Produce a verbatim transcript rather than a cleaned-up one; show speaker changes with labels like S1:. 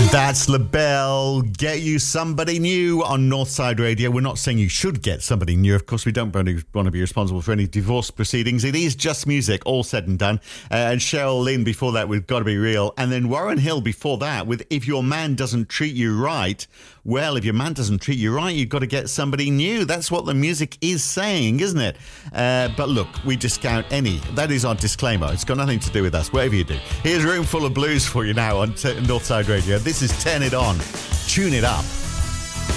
S1: That's LaBelle. Get you somebody new on Northside Radio. We're not saying you should get somebody new. Of course, we don't want to be responsible for any divorce proceedings. It is just music, all said and done. Uh, and Cheryl Lynn before that with Gotta Be Real. And then Warren Hill before that with If Your Man Doesn't Treat You Right. Well, if your man doesn't treat you right, you've got to get somebody new. That's what the music is saying, isn't it? Uh, but look, we discount any. That is our disclaimer. It's got nothing to do with us, whatever you do. Here's Room Full of Blues for you now on T- Northside Radio. This is Turn It On. Tune it up.